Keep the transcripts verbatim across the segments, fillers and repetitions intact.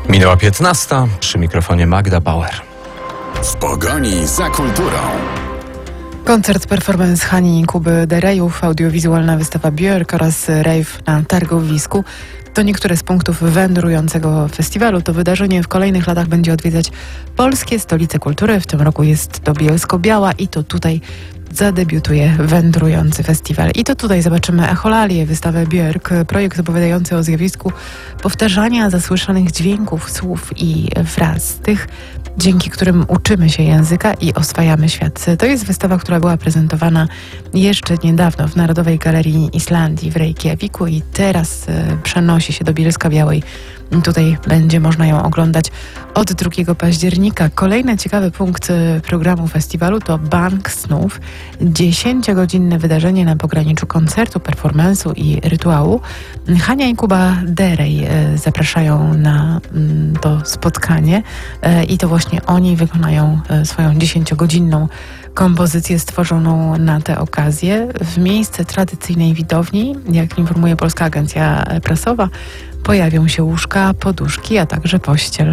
Minęła piętnasta, przy mikrofonie Magda Bauer. W pogoni za kulturą. Koncert performance Hani i Kuby Derejów, audiowizualna wystawa Björk oraz rave na targowisku to niektóre z punktów wędrującego festiwalu. To wydarzenie w kolejnych latach będzie odwiedzać polskie stolice kultury. W tym roku jest to Bielsko-Biała i to tutaj zadebiutuje wędrujący festiwal. I to tutaj zobaczymy Echolalię, wystawę Björk, projekt opowiadający o zjawisku powtarzania zasłyszanych dźwięków, słów i fraz. Tych, dzięki którym uczymy się języka i oswajamy świat. To jest wystawa, która była prezentowana jeszcze niedawno w Narodowej Galerii Islandii w Reykjaviku i teraz e, przenosi się do Bielska-Białej. Tutaj będzie można ją oglądać od drugiego października. Kolejny ciekawy punkt programu festiwalu to Bank Snów. Dziesięciogodzinne wydarzenie na pograniczu koncertu, performance'u i rytuału. Hania i Kuba Derej zapraszają na to spotkanie i to właśnie oni wykonają swoją dziesięciogodzinną kompozycję stworzoną na tę okazję w miejsce tradycyjnej widowni. Jak informuje Polska Agencja Prasowa, pojawią się łóżka, poduszki, a także pościel.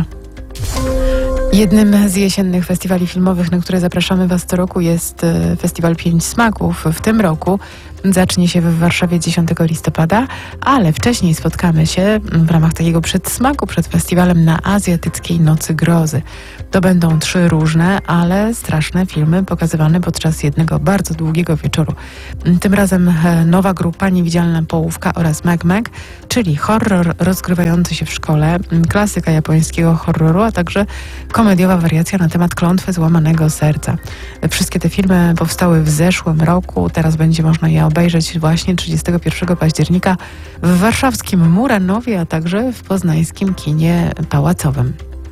Jednym z jesiennych festiwali filmowych, na które zapraszamy Was co roku, jest Festiwal Pięć Smaków. W tym roku zacznie się w Warszawie dziesiątego listopada, ale wcześniej spotkamy się w ramach takiego przedsmaku przed festiwalem na Azjatyckiej Nocy Grozy. To będą trzy różne, ale straszne filmy pokazywane podczas jednego bardzo długiego wieczoru. Tym razem nowa grupa Niewidzialna Połówka oraz Meg Meg, czyli horror rozgrywający się w szkole, klasyka japońskiego horroru, a także komediowa wariacja na temat klątwy złamanego serca. Wszystkie te filmy powstały w zeszłym roku, teraz będzie można je obejrzeć właśnie trzydziestego pierwszego października w warszawskim Muranowie, a także w poznańskim kinie pałacowym.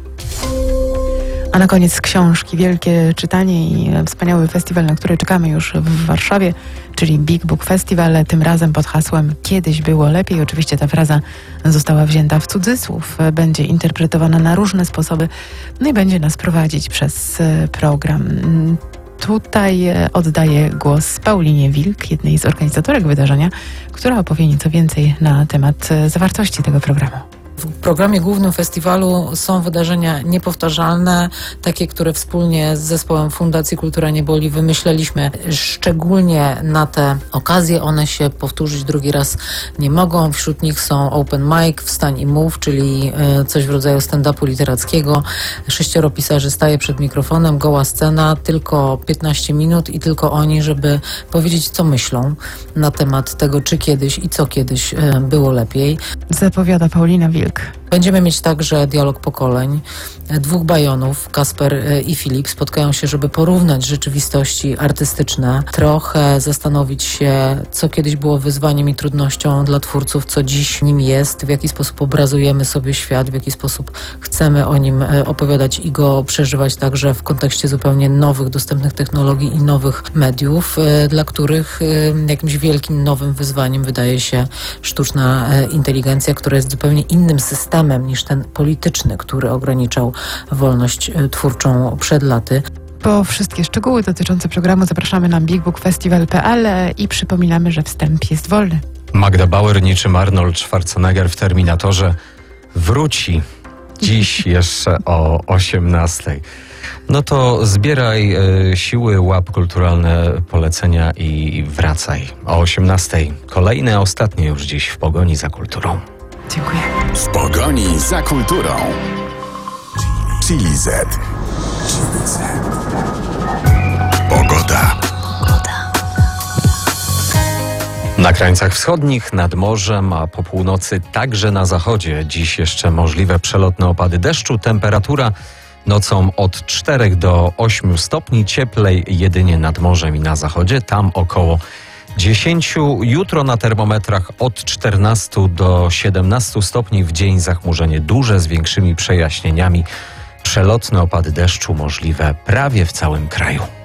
A na koniec książki, wielkie czytanie i wspaniały festiwal, na który czekamy już w Warszawie, czyli Big Book Festival, tym razem pod hasłem Kiedyś było lepiej. Oczywiście ta fraza została wzięta w cudzysłów, będzie interpretowana na różne sposoby, no i będzie nas prowadzić przez program. Tutaj oddaję głos Paulinie Wilk, jednej z organizatorek wydarzenia, która opowie nieco więcej na temat zawartości tego programu. W programie głównym festiwalu są wydarzenia niepowtarzalne, takie, które wspólnie z zespołem Fundacji Kultura Nie Boli wymyśleliśmy szczególnie na te okazje. One się powtórzyć drugi raz nie mogą. Wśród nich są open mic, wstań i mów, czyli coś w rodzaju stand-upu literackiego. Sześcioro pisarzy staje przed mikrofonem, goła scena, tylko piętnaście minut i tylko oni, żeby powiedzieć, co myślą na temat tego, czy kiedyś i co kiedyś było lepiej. Zapowiada Paulina Wilk. Będziemy mieć także dialog pokoleń. Dwóch bajonów, Kasper i Filip, spotkają się, żeby porównać rzeczywistości artystyczne, trochę zastanowić się, co kiedyś było wyzwaniem i trudnością dla twórców, co dziś nim jest, w jaki sposób obrazujemy sobie świat, w jaki sposób chcemy o nim opowiadać i go przeżywać także w kontekście zupełnie nowych, dostępnych technologii i nowych mediów, dla których jakimś wielkim, nowym wyzwaniem wydaje się sztuczna inteligencja, która jest zupełnie innym systemem niż ten polityczny, który ograniczał wolność twórczą przed laty. Po wszystkie szczegóły dotyczące programu zapraszamy na big book festival kropka p l i przypominamy, że wstęp jest wolny. Magda Bauer niczym Arnold Schwarzenegger w Terminatorze wróci dziś jeszcze o osiemnastej. No to zbieraj y, siły, łap kulturalne polecenia i wracaj. O osiemnastej kolejne, ostatnie już dziś w pogoni za kulturą. Dziękuję. W pogoni za kulturą. Chili Z. Pogoda. Na krańcach wschodnich, nad morzem, a po północy także na zachodzie dziś jeszcze możliwe przelotne opady deszczu. Temperatura nocą od czterech do ośmiu stopni, cieplej jedynie nad morzem i na zachodzie, tam około dziesięciu. Jutro na termometrach od czternastu do siedemnastu stopni, w dzień zachmurzenie duże z większymi przejaśnieniami. Przelotne opady deszczu możliwe prawie w całym kraju.